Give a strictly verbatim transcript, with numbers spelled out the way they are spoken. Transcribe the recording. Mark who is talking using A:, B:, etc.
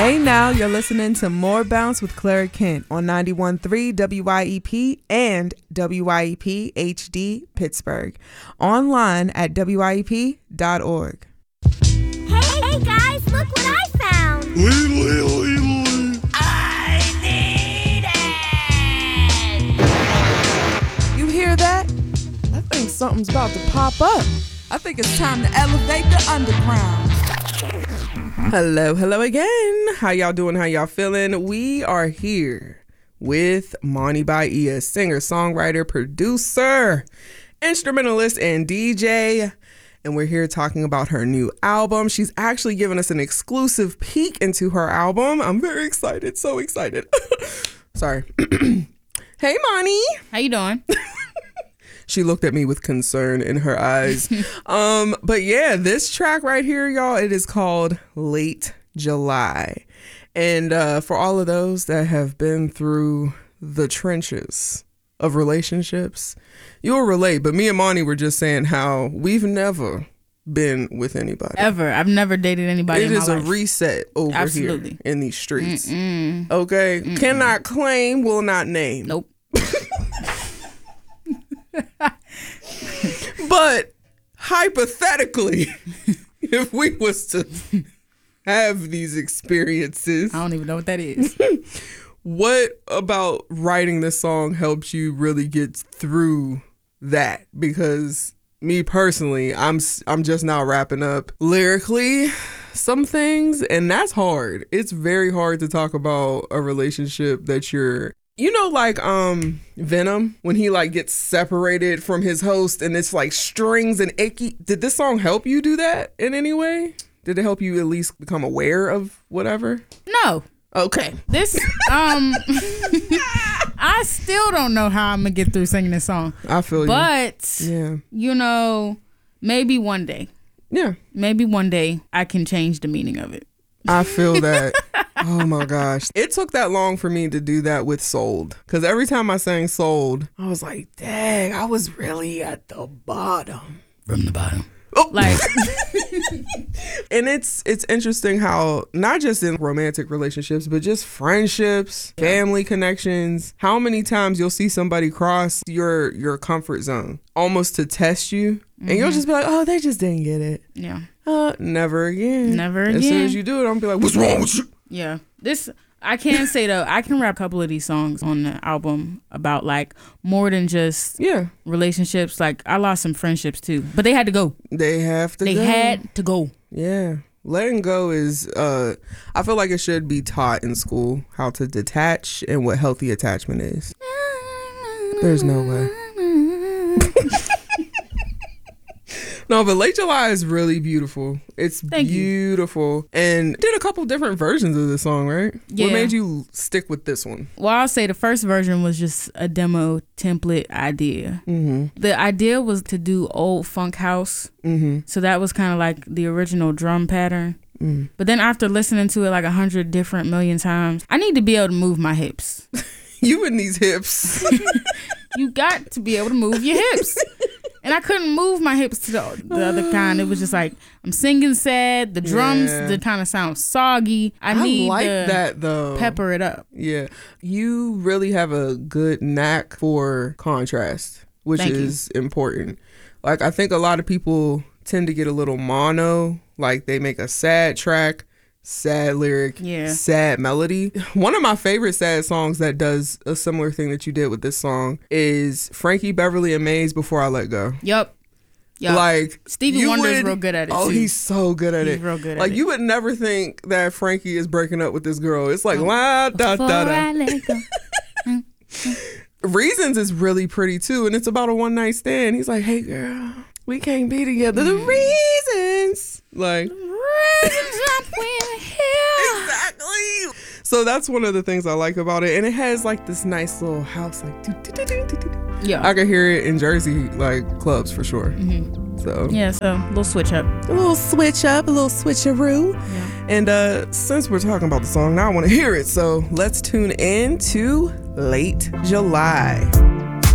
A: Hey now, you're listening to More Bounce with Clara Kent on ninety-one point three W Y E P and W Y E P H D Pittsburgh. Online at W Y E P dot org.
B: Hey, hey guys, look what I found.
C: I need it.
A: You hear that? I think something's about to pop up.
D: I think it's time to elevate the underground.
A: Hello, hello again. How y'all doing? How y'all feeling? We are here with Moni Bahia, singer, songwriter, producer, instrumentalist, and D J. And we're here talking about her new album. She's actually given us an exclusive peek into her album. I'm very excited, so excited. Sorry. Hey, Moni.
D: How you doing?
A: She looked at me with concern in her eyes. um, but yeah, this track right here, y'all, it is called Late July. And uh, for all of those that have been through the trenches of relationships, you'll relate. But me and Moni were just saying how we've never been with anybody.
D: Ever. I've never dated anybody
A: It
D: in my
A: is a
D: life.
A: reset over
D: Absolutely.
A: here in these streets.
D: Mm-mm.
A: Okay?
D: Mm-mm.
A: Cannot claim, will not name.
D: Nope.
A: But hypothetically, if we was to have these experiences,
D: I don't even know what that is.
A: what about writing this song helped you really get through that? Because me personally, I'm I'm just now wrapping up lyrically some things, and that's hard. It's very hard to talk about a relationship that you're, you know, like um Venom, when he like gets separated from his host and it's like strings and icky. Did this song help you do that in any way? Did it help you at least become aware of whatever?
D: No.
A: Okay.
D: This, um, I still don't know how I'm gonna get through singing this song.
A: I feel you.
D: But,
A: Yeah.
D: you know, maybe one day,
A: Yeah.
D: maybe one day I can change the meaning of it.
A: I feel that. Oh my gosh. It took that long for me to do that with Sold. Because every time I sang Sold, I was like, dang, I was really at the bottom.
D: From the bottom.
A: Oh.
D: Like,
A: and it's it's interesting how not just in romantic relationships, but just friendships, yeah. family connections, how many times you'll see somebody cross your your comfort zone almost to test you. Mm-hmm. And you'll just be like, oh, they just didn't get it.
D: Yeah.
A: Uh, never again.
D: Never again.
A: As soon as you do it, I'm gonna be like, what's wrong with you?
D: Yeah. This, I can say though, I can rap a couple of these songs on the album about like more than just
A: yeah
D: relationships. Like I lost some friendships too, but they had to go.
A: They have to
D: they
A: go.
D: They had to go.
A: Yeah. Letting go is, uh, I feel like it should be taught in school how to detach and what healthy attachment is. There's no way. No, but Late July is really beautiful. It's
D: Thank
A: beautiful. You. And did a couple different versions of this song, right?
D: Yeah.
A: What made you stick with this one?
D: Well, I'll say the first version was just a demo template idea.
A: Mm-hmm.
D: The idea was to do old funk house.
A: Mm-hmm.
D: So that was kind of like the original drum pattern.
A: Mm.
D: But then after listening to it like a hundred different million times, I need to be able to move my hips.
A: You and these hips.
D: You got to be able to move your hips. And I couldn't move my hips to the, the other kind. It was just like, I'm singing sad. The drums,
A: yeah.
D: they kind of sound soggy. I,
A: I
D: need
A: like
D: to
A: that though.
D: Pepper it up.
A: Yeah. You really have a good knack for contrast, which
D: Thank
A: is you. important. Like, I think a lot of people tend to get a little mono. Like, they make a sad track, sad lyric,
D: yeah.
A: sad melody. One of my favorite sad songs that does a similar thing that you did with this song is Frankie Beverly and Maze, Before I Let Go.
D: Yep. Yep.
A: Like,
D: Stevie Wonder's would, real good at it.
A: Oh,
D: too.
A: he's so good at
D: he's
A: it.
D: He's real good
A: like,
D: at it.
A: you would never think that Frankie is breaking up with this girl. It's like, oh. la da da da. Reasons is really pretty too, and it's about a one night stand. He's like, hey girl, we can't be together. The reasons, like,
D: reasons I'm here.
A: Exactly. So that's one of the things I like about it, and it has like this nice little house, like, doo, doo, doo, doo, doo, doo.
D: Yeah,
A: I could hear it in Jersey, like clubs for sure.
D: Mm-hmm.
A: So
D: yeah, so a little switch up,
A: a little switch up, a little switcheroo.
D: Yeah.
A: And uh, since we're talking about the song, now I want to hear it. So let's tune in to Late July.